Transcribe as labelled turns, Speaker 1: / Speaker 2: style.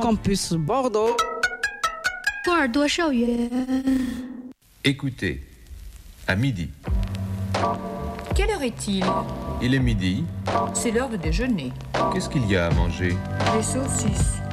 Speaker 1: Campus Bordeaux.
Speaker 2: 波尔多校园。
Speaker 3: Écoutez, à midi.
Speaker 4: Quelle heure est-il?
Speaker 3: Il est midi.
Speaker 4: C'est l'heure de déjeuner.
Speaker 3: Qu'est-ce qu'il y a à manger?
Speaker 4: Des saucisses.